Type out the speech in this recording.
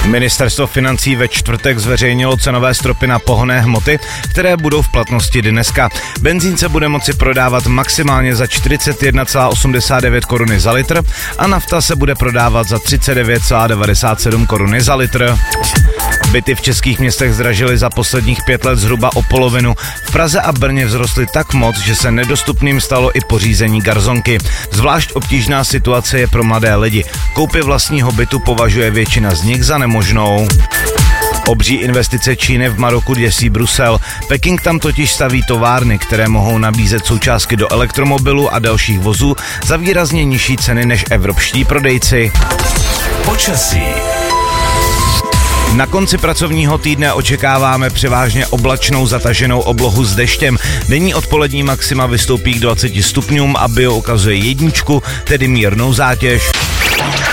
Ministerstvo financí ve čtvrtek zveřejnilo cenové stropy na pohonné hmoty, které budou v platnosti dneska. Benzín se bude moci prodávat maximálně za 41,89 koruny za litr a nafta se bude prodávat za 39,97 koruny za litr. Byty v českých městech zdražily za posledních 5 let zhruba o polovinu. V Praze a Brně vzrostly tak moc, že se nedostupným stalo i pořízení garzonky. Zvlášť obtížná situace je pro mladé lidi. Koupě vlastního bytu považuje většina z nich za nemožnou. Obří investice Číny v Maroku děsí Brusel. Peking tam totiž staví továrny, které mohou nabízet součástky do elektromobilů a dalších vozů za výrazně nižší ceny než evropští prodejci. Počasí. Na konci pracovního týdne očekáváme převážně oblačnou zataženou oblohu s deštěm. Denní odpolední maxima vystoupí k 20 stupňům a bio ukazuje 1, tedy mírnou zátěž.